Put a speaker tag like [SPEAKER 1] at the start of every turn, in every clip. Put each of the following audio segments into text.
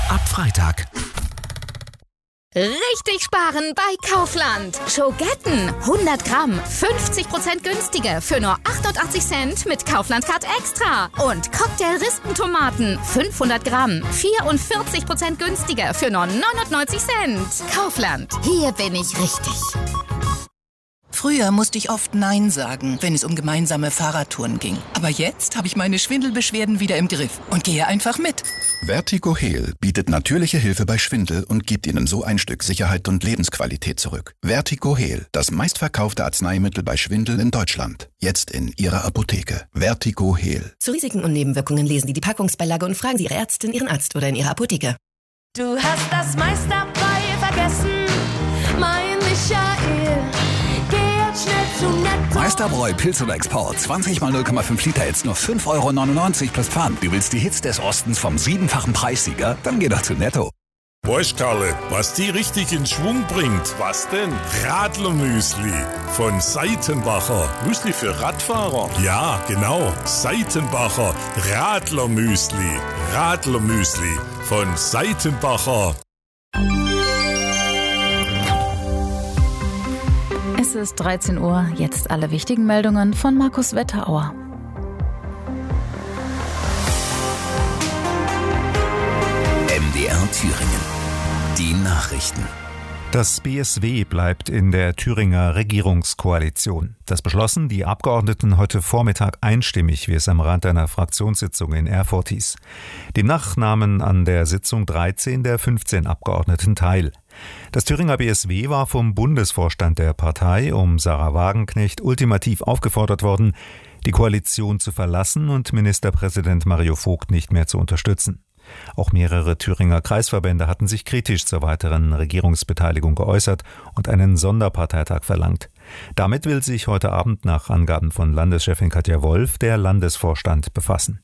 [SPEAKER 1] Ab Freitag.
[SPEAKER 2] Richtig sparen bei Kaufland. Schogetten 100 Gramm, 50% günstiger für nur 88 Cent mit Kaufland Card Extra. Und Cocktail-Rispentomaten 500 Gramm, 44% günstiger für nur 99 Cent. Kaufland, hier bin ich richtig.
[SPEAKER 3] Früher musste ich oft Nein sagen, wenn es um gemeinsame Fahrradtouren ging. Aber jetzt habe ich meine Schwindelbeschwerden wieder im Griff und gehe einfach mit.
[SPEAKER 4] Vertigo Heal bietet natürliche Hilfe bei Schwindel und gibt Ihnen so ein Stück Sicherheit und Lebensqualität zurück. Vertigo Heal, das meistverkaufte Arzneimittel bei Schwindel in Deutschland. Jetzt in Ihrer Apotheke. Vertigo Heal.
[SPEAKER 5] Zu Risiken und Nebenwirkungen lesen Sie die Packungsbeilage und fragen Sie Ihre Ärztin, Ihren Arzt oder in Ihrer Apotheke.
[SPEAKER 6] Du hast das meiste dabei vergessen, mein Michael.
[SPEAKER 1] Meisterbräu Pilz oder Export. 20 mal 0,5 Liter, jetzt nur 5,99 € plus Pfand. Du willst die Hits des Ostens vom 7-fachen Preissieger? Dann geh doch zu Netto.
[SPEAKER 7] Weißt Karle, was die richtig in Schwung bringt? Was denn? Radlermüsli von Seitenbacher. Müsli für Radfahrer? Ja, genau. Seitenbacher Radlermüsli. Radlermüsli von Seitenbacher.
[SPEAKER 8] Es ist 13 Uhr, jetzt alle wichtigen Meldungen von Markus Wetterauer.
[SPEAKER 1] MDR Thüringen. Die Nachrichten.
[SPEAKER 9] Das BSW bleibt in der Thüringer Regierungskoalition. Das beschlossen die Abgeordneten heute Vormittag einstimmig, wie es am Rand einer Fraktionssitzung in Erfurt hieß. Demnach nahmen an der Sitzung 13 der 15 Abgeordneten teil. Das Thüringer BSW war vom Bundesvorstand der Partei um Sarah Wagenknecht ultimativ aufgefordert worden, die Koalition zu verlassen und Ministerpräsident Mario Vogt nicht mehr zu unterstützen. Auch mehrere Thüringer Kreisverbände hatten sich kritisch zur weiteren Regierungsbeteiligung geäußert und einen Sonderparteitag verlangt. Damit will sich heute Abend nach Angaben von Landeschefin Katja Wolf der Landesvorstand befassen.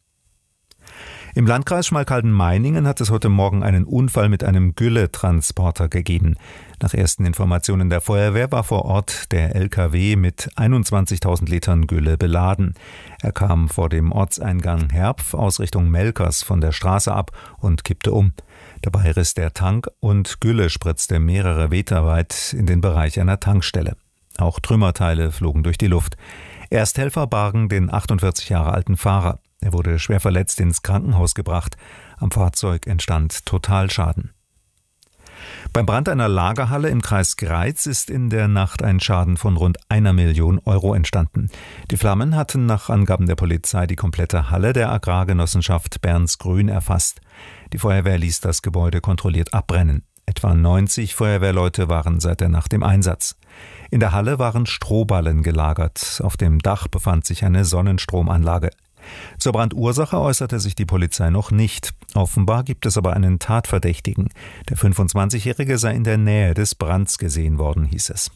[SPEAKER 9] Im Landkreis Schmalkalden-Meiningen hat es heute Morgen einen Unfall mit einem Gülletransporter gegeben. Nach ersten Informationen der Feuerwehr war vor Ort der LKW mit 21.000 Litern Gülle beladen. Er kam vor dem Ortseingang Herpf aus Richtung Melkers von der Straße ab und kippte um. Dabei riss der Tank und Gülle spritzte mehrere Meter weit in den Bereich einer Tankstelle. Auch Trümmerteile flogen durch die Luft. Ersthelfer bargen den 48 Jahre alten Fahrer. Er wurde schwer verletzt ins Krankenhaus gebracht. Am Fahrzeug entstand Totalschaden. Beim Brand einer Lagerhalle im Kreis Greiz ist in der Nacht ein Schaden von rund 1 Million € entstanden. Die Flammen hatten nach Angaben der Polizei die komplette Halle der Agrargenossenschaft Bernsgrün erfasst. Die Feuerwehr ließ das Gebäude kontrolliert abbrennen. Etwa 90 Feuerwehrleute waren seit der Nacht im Einsatz. In der Halle waren Strohballen gelagert. Auf dem Dach befand sich eine Sonnenstromanlage. Zur Brandursache äußerte sich die Polizei noch nicht. Offenbar gibt es aber einen Tatverdächtigen. Der 25-Jährige sei in der Nähe des Brands gesehen worden, hieß es.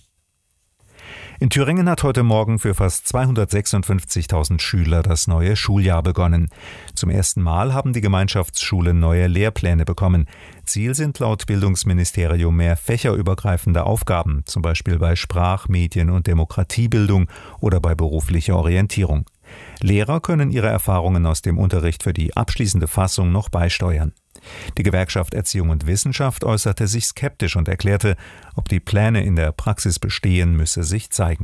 [SPEAKER 9] In Thüringen hat heute Morgen für fast 256.000 Schüler das neue Schuljahr begonnen. Zum ersten Mal haben die Gemeinschaftsschulen neue Lehrpläne bekommen. Ziel sind laut Bildungsministerium mehr fächerübergreifende Aufgaben, zum Beispiel bei Sprach-, Medien- und Demokratiebildung oder bei beruflicher Orientierung. Lehrer können ihre Erfahrungen aus dem Unterricht für die abschließende Fassung noch beisteuern. Die Gewerkschaft Erziehung und Wissenschaft äußerte sich skeptisch und erklärte, ob die Pläne in der Praxis bestehen, müsse sich zeigen.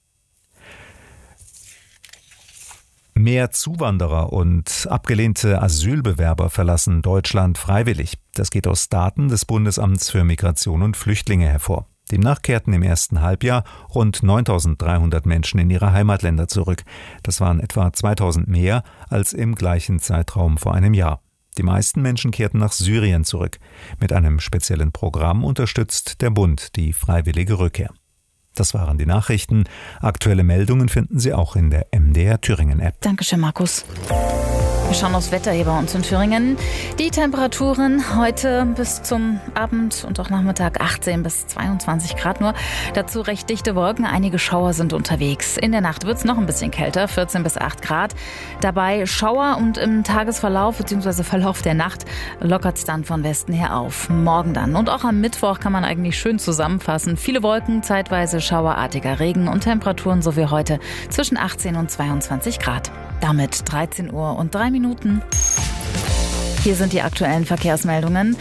[SPEAKER 9] Mehr Zuwanderer und abgelehnte Asylbewerber verlassen Deutschland freiwillig. Das geht aus Daten des Bundesamts für Migration und Flüchtlinge hervor. Demnach kehrten im ersten Halbjahr rund 9.300 Menschen in ihre Heimatländer zurück. Das waren etwa 2.000 mehr als im gleichen Zeitraum vor einem Jahr. Die meisten Menschen kehrten nach Syrien zurück. Mit einem speziellen Programm unterstützt der Bund die freiwillige Rückkehr. Das waren die Nachrichten. Aktuelle Meldungen finden Sie auch in der MDR Thüringen App.
[SPEAKER 8] Dankeschön, Markus. Wir schauen aufs Wetter hier bei uns in Thüringen. Die Temperaturen heute bis zum Abend und auch Nachmittag 18 bis 22 Grad nur. Dazu recht dichte Wolken, einige Schauer sind unterwegs. In der Nacht wird es noch ein bisschen kälter, 14 bis 8 Grad. Dabei Schauer und im Tagesverlauf bzw. Verlauf der Nacht lockert es dann von Westen her auf. Morgen dann und auch am Mittwoch kann man eigentlich schön zusammenfassen. Viele Wolken, zeitweise schauerartiger Regen und Temperaturen so wie heute zwischen 18 und 22 Grad. Damit 13 Uhr und 3 Minuten. Hier sind die aktuellen Verkehrsmeldungen.